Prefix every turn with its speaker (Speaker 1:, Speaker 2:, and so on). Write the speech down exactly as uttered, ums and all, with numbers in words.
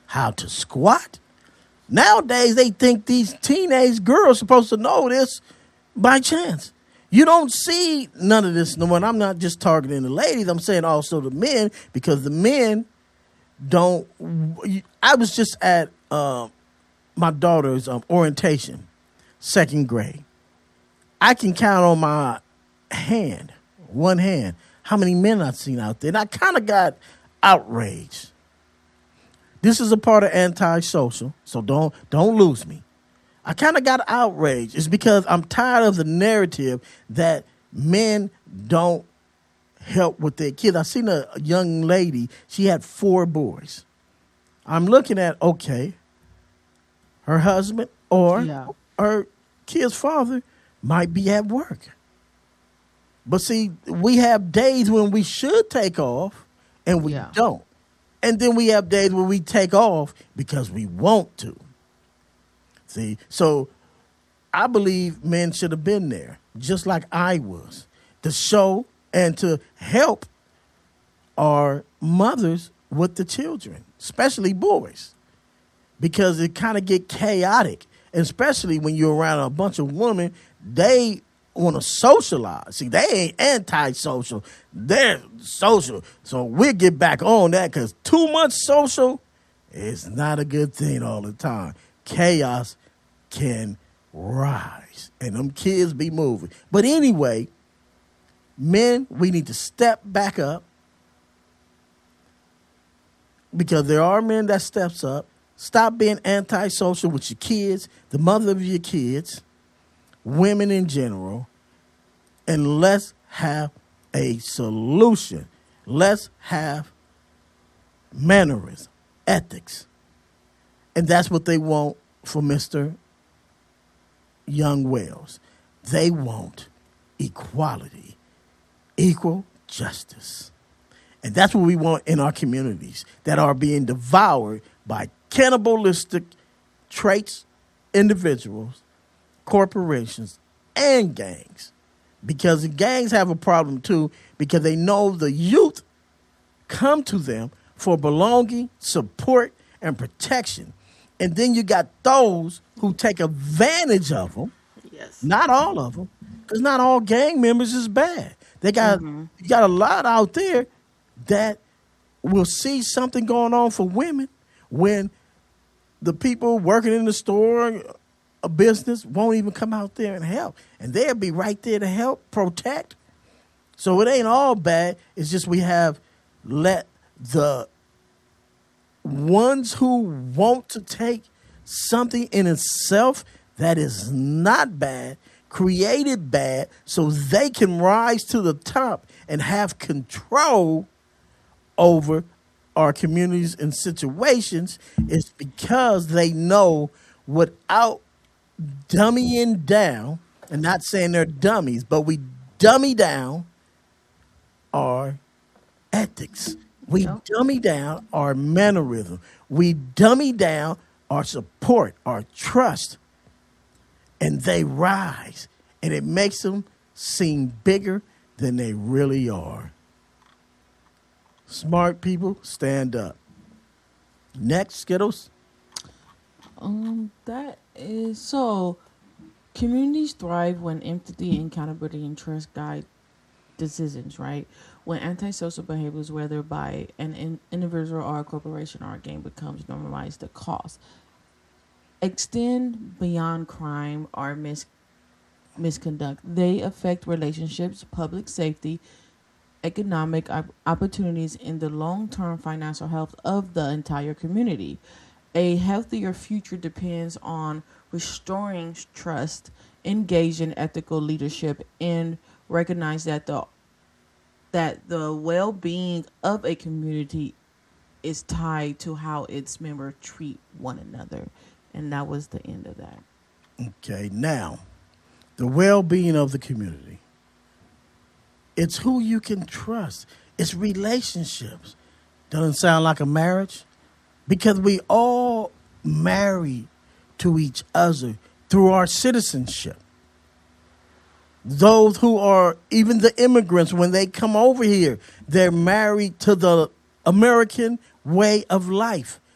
Speaker 1: how to squat. Nowadays, they think these teenage girls supposed to know this by chance. You don't see none of this no more. And I'm not just targeting the ladies. I'm saying also the men, because the men don't. I was just at uh, my daughter's um, orientation, second grade. I can count on my hand, one hand, how many men I've seen out there. And I kind of got outraged. This is a part of antisocial, so don't don't lose me. I kind of got outraged. It's because I'm tired of the narrative that men don't help with their kids. I seen a, a young lady, she had four boys. I'm looking at, okay, her husband or yeah. her kid's father might be at work. But see, we have days when we should take off and we yeah. don't. And then we have days where we take off because we want to. See, so I believe men should have been there, just like I was, to show and to help our mothers with the children, especially boys, because it kind of get chaotic, and especially when you're around a bunch of women, they want to socialize. See, they ain't anti-social. They're social. So we'll get back on that, because too much social is not a good thing all the time. Chaos can rise, and them kids be moving. But anyway, men, we need to step back up, because there are men that steps up. Stop being antisocial with your kids, the mother of your kids, women in general, and let's have a solution. Let's have mannerism, ethics. And that's what they want for Mister Young Wells. They want equality, equal justice. And that's what we want in our communities that are being devoured by cannibalistic traits, individuals, corporations, and gangs. Because the gangs have a problem too, because they know the youth come to them for belonging, support, and protection. And then you got those who take advantage of them. Yes. Not all of them, because not all gang members is bad. They got mm-hmm. you got a lot out there that will see something going on for women when the people working in the store, a business, won't even come out there and help. And they'll be right there to help, protect. So it ain't all bad. It's just we have let the ones who want to take something in itself that is not bad, create it bad, so they can rise to the top and have control over our communities and situations. Is because they know without dummying down, and not saying they're dummies, but we dummy down our ethics. We yep. dummy down our mannerism. We dummy down our support, our trust, and they rise, and it makes them seem bigger than they really are. Smart people, stand up. Next, Skittles.
Speaker 2: Um, that is so. Communities thrive when empathy, accountability, and trust guide decisions. Right? When antisocial behaviors, whether by an in- individual or a corporation or a gang, becomes normalized, the cost extend beyond crime or mis- misconduct. They affect relationships, public safety, economic op- opportunities, and the long-term financial health of the entire community. A healthier future depends on restoring trust, engage in ethical leadership, and recognize that the that the well-being of a community is tied to how its members treat one another. And that was the end of that.
Speaker 1: Okay, now, the well-being of the community. It's who you can trust. It's relationships. Doesn't sound like a marriage? Because we all marry to each other through our citizenship. Those who are, even the immigrants, when they come over here, they're married to the American way of life.